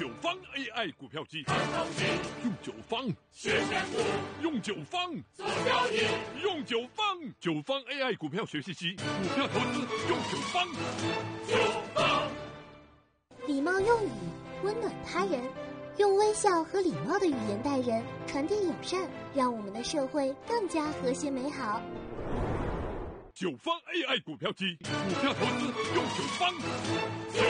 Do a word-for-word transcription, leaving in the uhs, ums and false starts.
九方 A I 股票机，用九方学选股， 用九方做交易， 用九方九方 A I 股票学习机，股票投资用九方。 九方礼貌用语，温暖他人，用微笑和礼貌的语言待人，传递友善，让我们的社会更加和谐美好。 九方 A I 股票机，股票投资用九方。 九